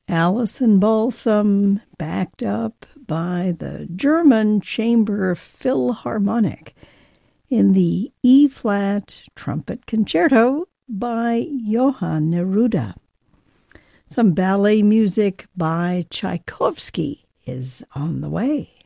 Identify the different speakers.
Speaker 1: Alison Balsam, backed up by the German Chamber Philharmonic in the E-flat Trumpet Concerto by Johann Neruda. Some ballet music by Tchaikovsky is on the way.